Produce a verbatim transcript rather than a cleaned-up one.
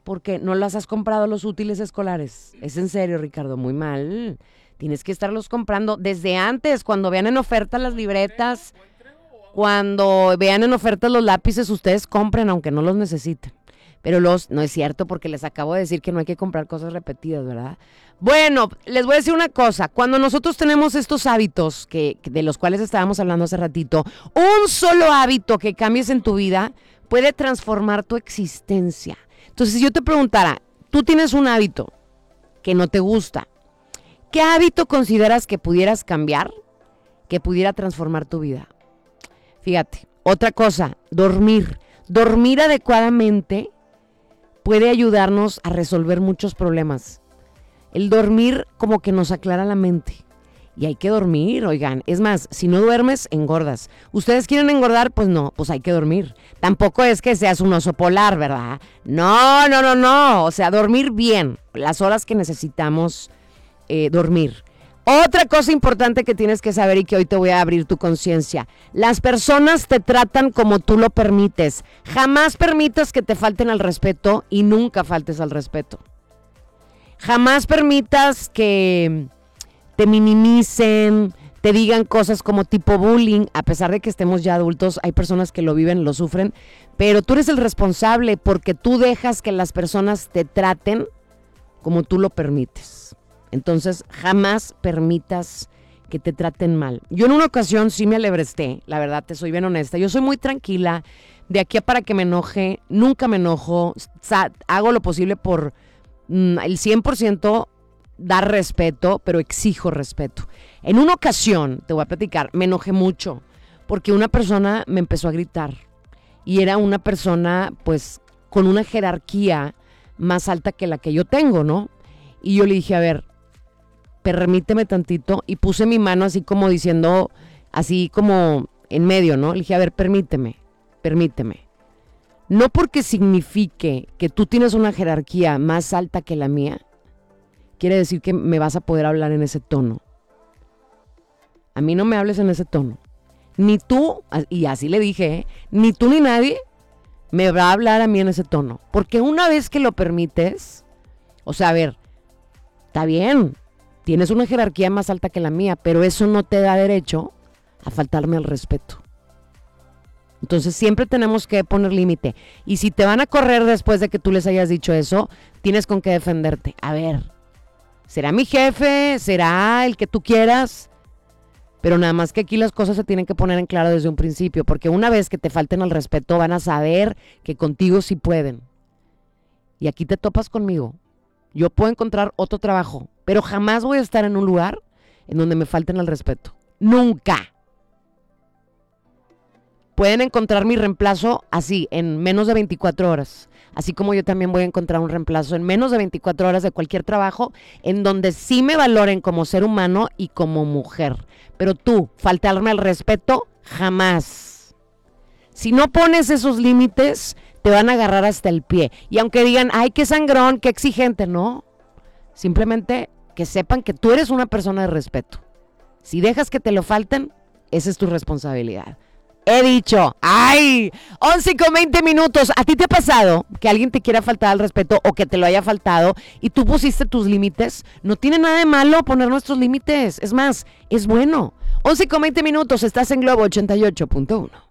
porque no las has comprado los útiles escolares. Es en serio, Ricardo, muy mal. Tienes que estarlos comprando desde antes, cuando vean en oferta las libretas, cuando vean en oferta los lápices, ustedes compren aunque no los necesiten. Pero los, no es cierto, porque les acabo de decir que no hay que comprar cosas repetidas, ¿verdad? Bueno, les voy a decir una cosa. Cuando nosotros tenemos estos hábitos que, de los cuales estábamos hablando hace ratito, un solo hábito que cambies en tu vida puede transformar tu existencia. Entonces, si yo te preguntara, tú tienes un hábito que no te gusta, ¿qué hábito consideras que pudieras cambiar, que pudiera transformar tu vida? Fíjate, otra cosa, dormir. Dormir adecuadamente puede ayudarnos a resolver muchos problemas. El dormir como que nos aclara la mente. Y hay que dormir, oigan. Es más, si no duermes, engordas. ¿Ustedes quieren engordar? Pues no, pues hay que dormir. Tampoco es que seas un oso polar, ¿verdad? No, no, no, no. O sea, dormir bien. Las horas que necesitamos eh, dormir. Otra cosa importante que tienes que saber y que hoy te voy a abrir tu conciencia. Las personas te tratan como tú lo permites. Jamás permitas que te falten al respeto y nunca faltes al respeto. Jamás permitas que te minimicen, te digan cosas como tipo bullying. A pesar de que estemos ya adultos, hay personas que lo viven, lo sufren. Pero tú eres el responsable porque tú dejas que las personas te traten como tú lo permites. Entonces, jamás permitas que te traten mal. Yo en una ocasión sí me alebresté, la verdad, te soy bien honesta. Yo soy muy tranquila, de aquí a para que me enoje, nunca me enojo. O sea, hago lo posible por mm, el cien por ciento dar respeto, pero exijo respeto. En una ocasión, te voy a platicar, me enojé mucho porque una persona me empezó a gritar. Y era una persona, pues, con una jerarquía más alta que la que yo tengo, ¿no? Y yo le dije, a ver, permíteme tantito, y puse mi mano así como diciendo, así como en medio, ¿no? Le dije, a ver, permíteme, permíteme. No porque signifique que tú tienes una jerarquía más alta que la mía, quiere decir que me vas a poder hablar en ese tono. A mí no me hables en ese tono. Ni tú, y así le dije, ¿eh? Ni tú ni nadie me va a hablar a mí en ese tono. Porque una vez que lo permites, o sea, a ver, está bien, tienes una jerarquía más alta que la mía, pero eso no te da derecho a faltarme al respeto. Entonces siempre tenemos que poner límite. Y si te van a correr después de que tú les hayas dicho eso, tienes con qué defenderte. A ver, será mi jefe, será el que tú quieras, pero nada más que aquí las cosas se tienen que poner en claro desde un principio, porque una vez que te falten al respeto van a saber que contigo sí pueden. Y aquí te topas conmigo. Yo puedo encontrar otro trabajo, pero jamás voy a estar en un lugar en donde me falten al respeto. Nunca. Pueden encontrar mi reemplazo así, en menos de veinticuatro horas. Así como yo también voy a encontrar un reemplazo en menos de veinticuatro horas de cualquier trabajo en donde sí me valoren como ser humano y como mujer. Pero tú, faltarme al respeto, jamás. Si no pones esos límites, te van a agarrar hasta el pie. Y aunque digan, ay, qué sangrón, qué exigente, no. Simplemente que sepan que tú eres una persona de respeto. Si dejas que te lo falten, esa es tu responsabilidad. He dicho, ¡ay! once con veinte minutos. ¿A ti te ha pasado que alguien te quiera faltar al respeto o que te lo haya faltado y tú pusiste tus límites? No tiene nada de malo poner nuestros límites. Es más, es bueno. once con veinte minutos, estás en Globo ochenta y ocho punto uno.